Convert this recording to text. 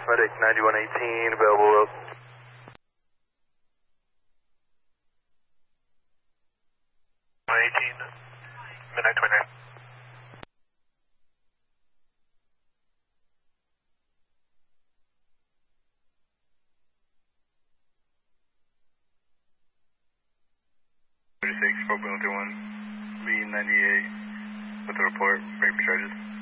medic 9118, available up. Midnight 29. Six, 4.01, B98 with the report, break for charges.